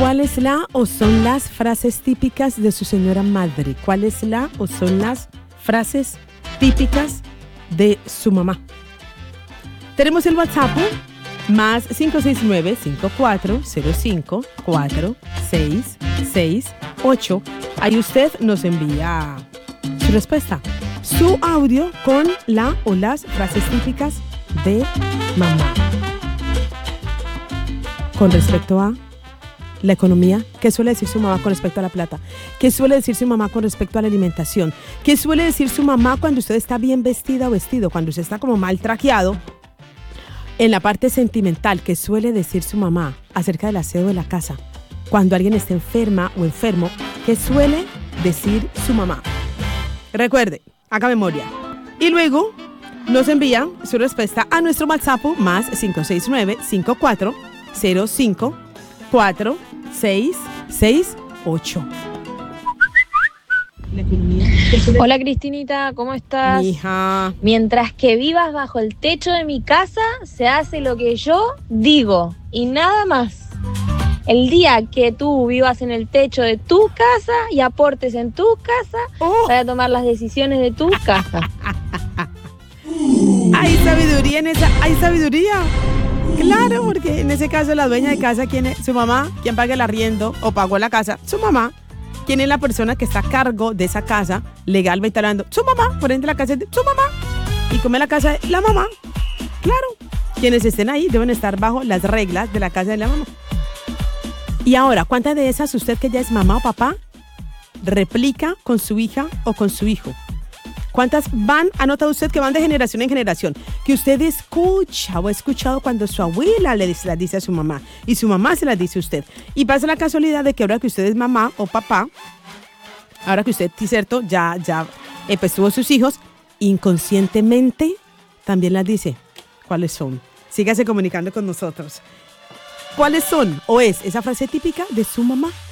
¿Cuál es la o son las frases típicas de su señora madre? ¿Cuál es la o son las frases típicas de su mamá? Tenemos el WhatsApp más 569-5405-4668. Ahí usted nos envía su respuesta, su audio con la o las frases típicas de mamá. Con respecto a la economía, ¿qué suele decir su mamá con respecto a la plata? ¿Qué suele decir su mamá con respecto a la alimentación? ¿Qué suele decir su mamá cuando usted está bien vestida o vestido? Cuando usted está como mal trajeado. En la parte sentimental, ¿qué suele decir su mamá acerca del aseo de la casa? Cuando alguien está enferma o enfermo, ¿qué suele decir su mamá? Recuerde, haga memoria. Y luego nos envía su respuesta a nuestro WhatsApp más 569-5405-4668. Hola Cristinita, ¿cómo estás? Hija. Mientras que vivas bajo el techo de mi casa, se hace lo que yo digo y nada más. El día que tú vivas en el techo de tu casa y aportes en tu casa, vas a tomar las decisiones de tu casa. Hay sabiduría en esa, hay sabiduría. Claro, porque en ese caso la dueña de casa, ¿quién es? Su mamá. ¿Quién paga el arriendo o pagó la casa? Su mamá. ¿Quién es la persona que está a cargo de esa casa legalmente hablando? Su mamá. Por ende, la casa es de su mamá. Y como es la casa de la mamá, claro, quienes estén ahí deben estar bajo las reglas de la casa de la mamá. Y ahora, ¿cuántas de esas usted que ya es mamá o papá replica con su hija o con su hijo? ¿Cuántas van, ha notado usted que van de generación en generación? Que usted escucha o ha escuchado cuando su abuela las dice a su mamá y su mamá se las dice a usted. Y pasa la casualidad de que ahora que usted es mamá o papá, ahora que usted, cierto, ya pues tuvo sus hijos, inconscientemente también las dice. ¿Cuáles son? Sígase comunicando con nosotros. ¿Cuáles son o es esa frase típica de su mamá?